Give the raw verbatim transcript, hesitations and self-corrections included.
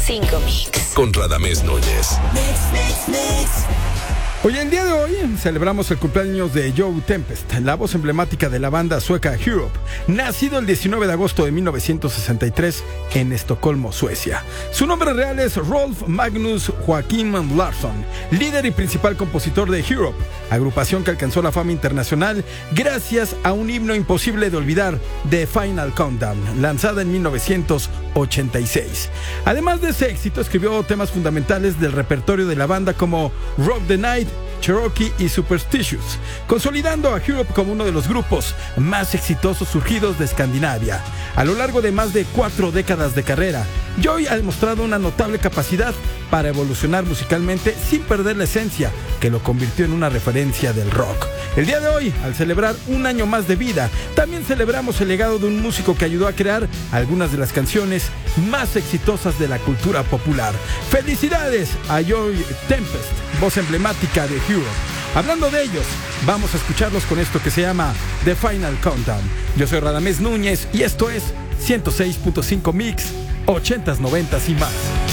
cinco Mix. Con Radamés Núñez. Mix, mix, mix. Hoy, el día de hoy, celebramos el cumpleaños de Joe Tempest, la voz emblemática de la banda sueca Europe, nacido el diecinueve de agosto de mil novecientos sesenta y tres en Estocolmo, Suecia. Su nombre real es Rolf Magnus Joakim Larsson, líder y principal compositor de Europe, agrupación que alcanzó la fama internacional gracias a un himno imposible de olvidar, The Final Countdown, lanzada en mil novecientos ochenta y seis. Además de ese éxito, escribió temas fundamentales del repertorio de la banda como Rock the Night, Cherokee y Superstitious, consolidando a Europe como uno de los grupos más exitosos surgidos de Escandinavia. A lo largo de más de cuatro décadas de carrera, Joy ha demostrado una notable capacidad para evolucionar musicalmente sin perder la esencia que lo convirtió en una referencia del rock. El día de hoy, al celebrar un año más de vida, también celebramos el legado de un músico que ayudó a crear algunas de las canciones más exitosas de la cultura popular. ¡Felicidades a Joy Tempest, voz emblemática de Europe! Hablando de ellos, vamos a escucharlos con esto que se llama The Final Countdown. Yo soy Radamés Núñez y esto es ciento seis punto cinco Mix, ochentas, noventas y más.